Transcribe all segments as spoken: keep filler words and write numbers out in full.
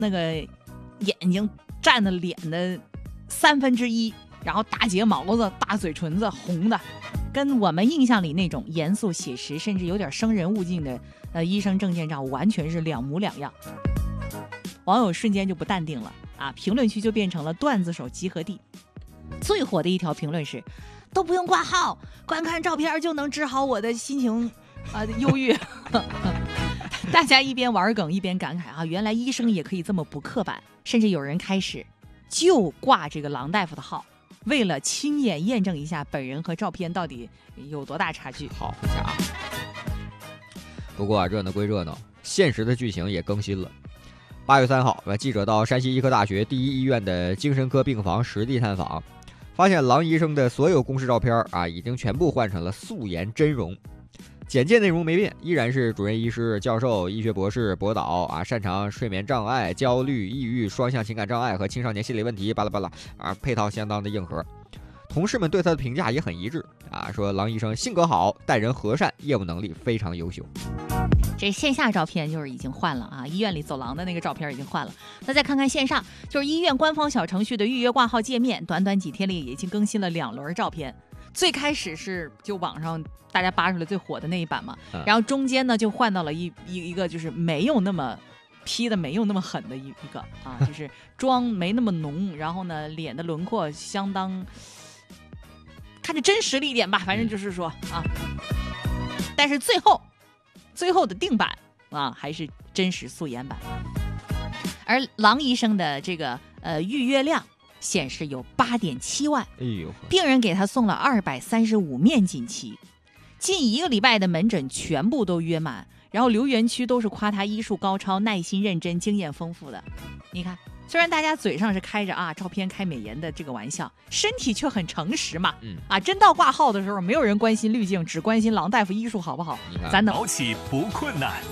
那个眼睛占的脸的三分之一，然后大睫毛子、大嘴唇子红的，跟我们印象里那种严肃写实甚至有点生人勿近的呃医生证件照完全是两模两样。网友瞬间就不淡定了啊，评论区就变成了段子手集合地。最火的一条评论是，都不用挂号，观看照片就能治好我的心情啊、呃、忧郁。大家一边玩梗一边感慨啊，原来医生也可以这么不刻板，甚至有人开始就挂这个郎大夫的号，为了亲眼验证一下本人和照片到底有多大差距。 好家伙！不过啊，热闹归热闹，现实的剧情也更新了。八月三号，记者到山西医科大学第一医院的精神科病房实地探访，发现郎医生的所有公示照片啊，已经全部换成了素颜真容。简介内容没变，依然是主任医师、教授、医学博士、博导啊，擅长睡眠障碍、焦虑、抑郁、双向情感障碍和青少年心理问题，巴拉巴拉啊，配套相当的硬核。同事们对他的评价也很一致啊，说郎医生性格好，待人和善，业务能力非常优秀。 这线下照片就是已经换了啊，医院里走廊的那个照片已经换了。那再看看线上，就是医院官方小程序的预约挂号界面，短短几天里已经更新了两轮照片。最开始是就网上大家扒出来最火的那一版嘛， 嗯、 然后中间呢就换到了一一一个就是没有那么 P 的没有那么狠的一一个啊，就是妆没那么浓，然后呢脸的轮廓相当看着真实了一点吧，反正就是说啊，但是最后最后的定版啊还是真实素颜版。而郎医生的这个呃预约量显示有 八点七万， 哎呦， 病人给他送了二百三十五面锦旗，近一个礼拜的门诊全部都约满，然后留言区都是夸他医术高超、耐心认真、经验丰富的。你看，虽然大家嘴上是开着啊照片开美颜的这个玩笑，身体却很诚实嘛。 嗯啊，真到挂号的时候，没有人关心滤镜，只关心郎大夫医术好不好。咱能早起不困难，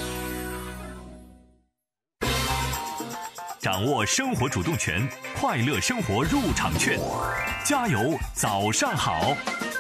掌握生活主动权，快乐生活入场券，加油，早上好。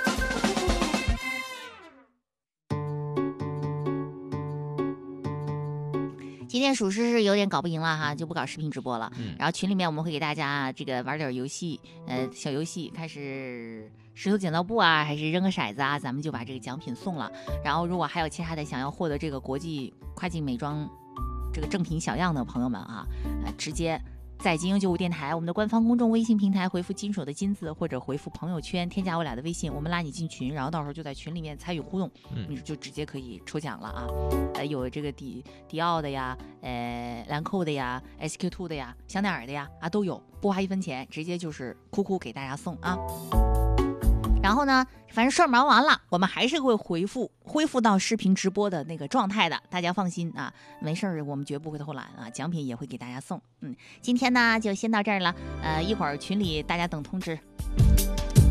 今天属实是有点搞不赢了哈，就不搞视频直播了。 嗯、 然后群里面我们会给大家这个玩点游戏，呃，小游戏，开始石头剪刀布啊，还是扔个骰子啊，咱们就把这个奖品送了。然后如果还有其他的想要获得这个国际跨境美妆这个正品小样的朋友们啊，呃，直接在金鹰九五电台我们的官方公众微信平台回复金手的金字，或者回复朋友圈添加我俩的微信，我们拉你进群，然后到时候就在群里面参与互动， 嗯、 你就直接可以抽奖了啊！呃，有这个迪迪奥的呀，呃，兰蔻的呀 ，S Q 二 的呀，香奈儿的呀，啊都有，不花一分钱，直接就是哭哭给大家送啊！然后呢，反正事儿忙完了，我们还是会回复恢复到视频直播的那个状态的，大家放心啊，没事儿，我们绝不会偷懒啊，奖品也会给大家送。嗯，今天呢就先到这儿了，呃，一会儿群里大家等通知。